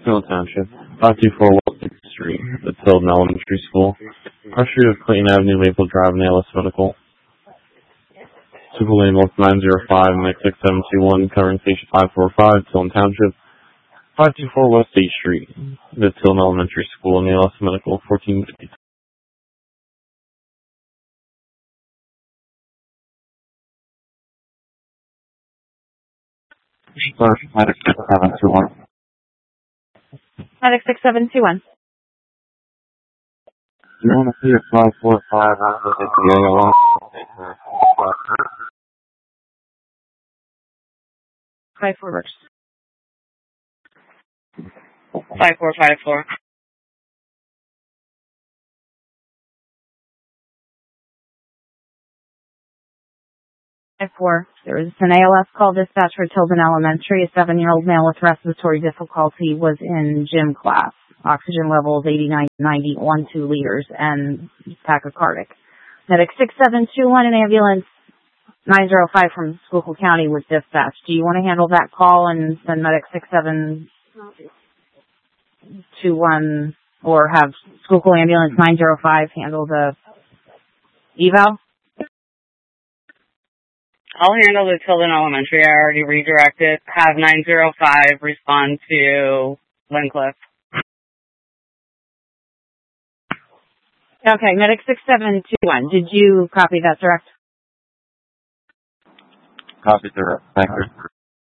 Mill Township, 524 West 6th Street, the Tilden Elementary School. Street of Clayton Avenue, Maple Drive, and ALS Medical. School ambulance 905, Mike 6721, covering station 545, Tilden Township, 524 West 8th Street, the Tilden Elementary School, and ALS Medical, 1450. Medic 6721. Medic 6721. You want to see a 545 at the ALS? 54 works. 5454. 54. There was an ALS call dispatch for Tilden Elementary. A 7-year-old male with respiratory difficulty was in gym class. Oxygen levels 89 to 90, 1-2 liters, and tachycardic. Medic 6721, an ambulance 905 from Schuylkill County was dispatched. Do you want to handle that call and send Medic 6721 or have Schuylkill Ambulance 905 handle the eval? I'll handle the Tilden Elementary. I already redirected. Have 905 respond to Lincliffe. Okay, Medic 6721. Did you copy that direct? Copy direct. Thank you.